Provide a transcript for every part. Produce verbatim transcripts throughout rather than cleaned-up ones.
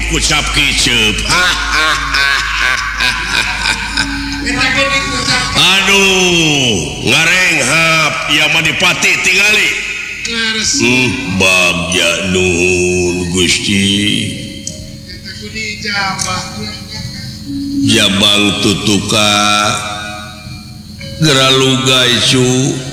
kucap kicep. Aduh, ngarenghap ya Madipati tingali. Hmm, bagja nuhun Gusti. Jabang tutuka geraluga isu.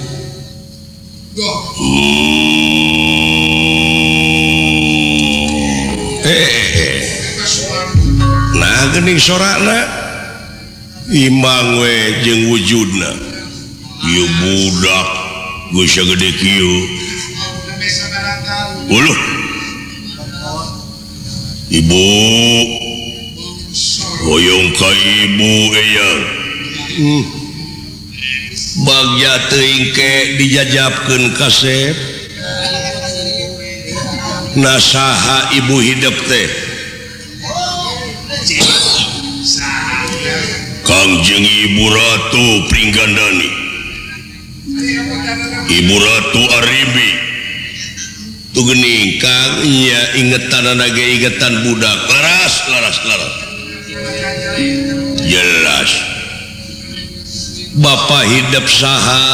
Hmm. Eh, nah gening sorakna imang we jeung wujudna ieu budak geus gede kieu uluh ibu hoyong ka ibu eyang hmm. Bagja teuing ke dijajabkeun kasep nasaha ibu hidup teh Kangjeng Ibu Ratu Pringgandani Ibu Ratu Aribi tu geuning Kang nya ingetan ge ingetan budak laras laras laras jelas Bapak hidup saha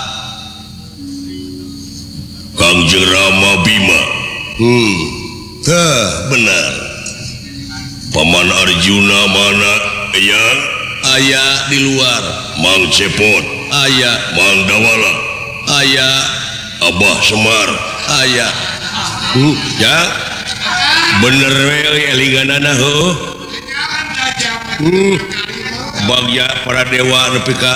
Kangjeng Rama Bima hmm teh benar Paman Arjuna mana yang aya di luar Mang Cepot aya Mang Dawala aya Abah Semar aya hmm, ya bener we elinganana heuh hmm bagja para dewa nepi ka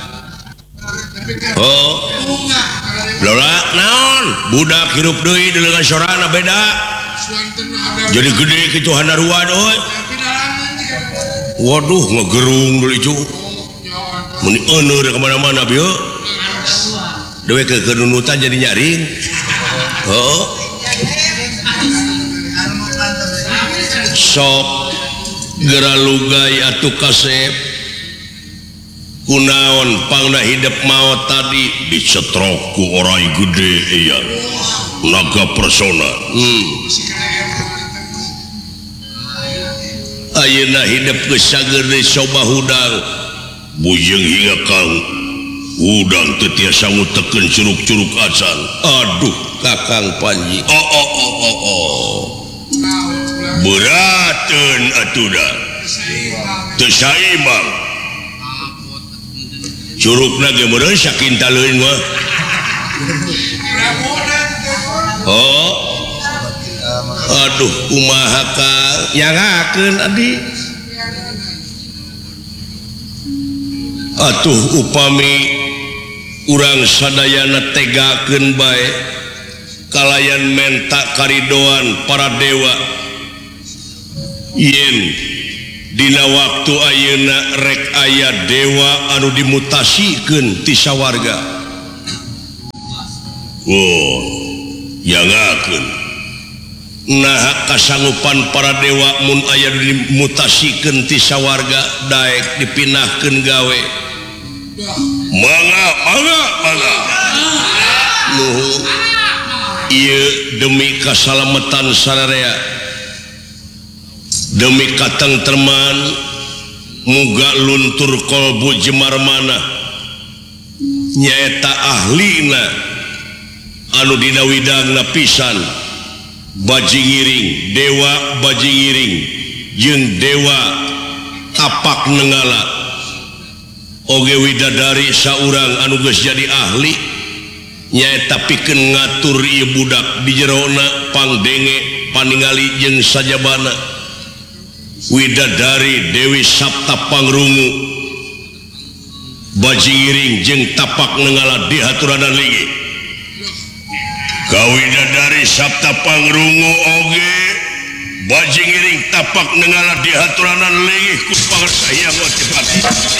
oh lola naon budak hirup deui di leungeun sorana beda jadi gede kitu handaruan euy waduh ngegerung deui cu mun euneur ka mana-mana bieu dewe ke kenunutan jadi nyaring oh sok geralugai atuh kasep kunaon pangna hidup maot tadi dicetrok ku orai gede iya naga persona hmm. Ayeuna hidup geus sagede coba hudang bujeng hingga kang udang teu tiasa ngutekeun curug-curug acan aduh Kakang Panji oh oh oh oh oh berateun atuh da teu saimbang curugna ge meureun sakinta leuwih mah oh aduh kumaha Kang nyangakeun adi atuh upami urang sadayana tegakeun bae kalayan menta karidoan para dewa yen dina waktu ayeuna rek aya dewa anu dimutasikeun ti sawarga oh yangakeun nah kasanggupan para dewa mun aya dimutasikeun ti sawarga daek dipinahkeun gawe mangga mangga mangga nuhun ieu demi kasalamatan sararea demi katengtreman muga luntur kolbu jemarmana nyaeta ahlina anu dina widangna pisan bajingiring dewa bajingiring jeung dewa tapak nenggala oge widadari saurang anu geus jadi ahli nyaeta pikeun ngatur ieu budak di jerona pangdenge paningali jeung sajabana widadari Dewi Sabta Pangrungu bajingiring jeung tapak nenggala dihaturanan linggih kawidadari Sabta Pangrungu oge bajingiring tapak nenggala dihaturanan linggih ku pangarsa hayang